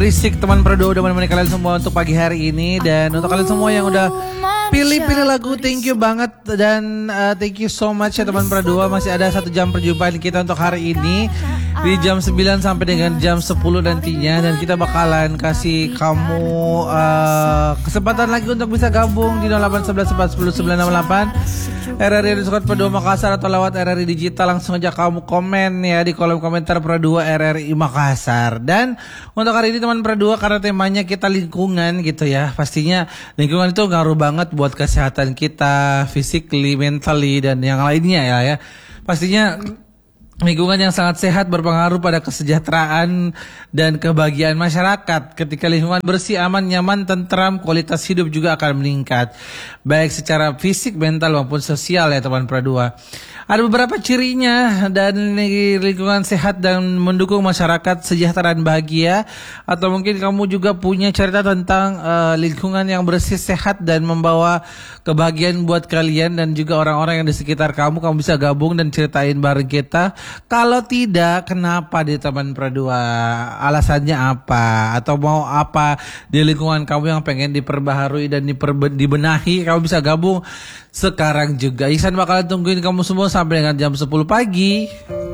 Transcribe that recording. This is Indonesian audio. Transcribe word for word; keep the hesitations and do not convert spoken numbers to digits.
Risik teman Prado udah menemani kalian semua untuk pagi hari ini. Dan untuk kalian semua yang udah pilih-pilih lagu, thank you banget. Dan uh, thank you so much ya teman Prado. Masih ada satu jam perjumpaan kita untuk hari ini di jam sembilan sampai dengan jam sepuluh nantinya. Dan kita bakalan kasih kamu uh, kesempatan lagi untuk bisa gabung di nol delapan satu satu empat nol sembilan enam delapan R R I Discord Prado Makassar atau lewat R R I Digital. Langsung aja kamu komen ya di kolom komentar Prado R R I Makassar. Dan untuk hari ini teman Prado, karena temanya kita lingkungan gitu ya, pastinya lingkungan itu ngaruh banget buat kesehatan kita, physically, mentally, dan yang lainnya ya ya. Pastinya lingkungan yang sangat sehat berpengaruh pada kesejahteraan dan kebahagiaan masyarakat. Ketika lingkungan bersih, aman, nyaman, tentram, kualitas hidup juga akan meningkat, baik secara fisik, mental maupun sosial ya teman Prado. Ada beberapa cirinya, dan lingkungan sehat dan mendukung masyarakat sejahtera dan bahagia. Atau mungkin kamu juga punya cerita tentang uh, lingkungan yang bersih, sehat, dan membawa kebahagiaan buat kalian dan juga orang-orang yang di sekitar kamu. Kamu bisa gabung dan ceritain bareng kita. Kalau tidak, kenapa di teman Prado? Alasannya apa? Atau mau apa di lingkungan kamu yang pengen diperbaharui dan diperbe- dibenahi? Kamu bisa gabung sekarang juga. Ihsan bakalan tungguin kamu semua sampai dengan jam sepuluh pagi.